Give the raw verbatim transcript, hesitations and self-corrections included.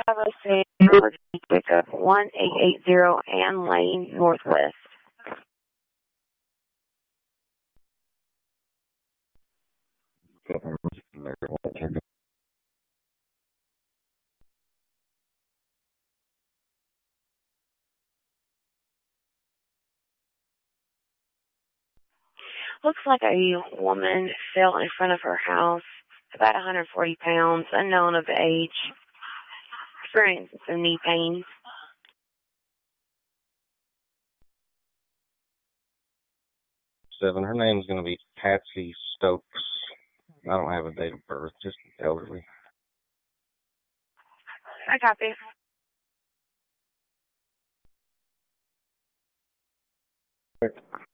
have a say emergency pickup one eight eight zero Ann Lane Northwest. Looks like a woman fell in front of her house, about one hundred forty pounds, unknown of age, experiencing some knee pain. Seven. Her name's going to be Patsy Stokes. I don't have a date of birth, just elderly. I copy. Quick.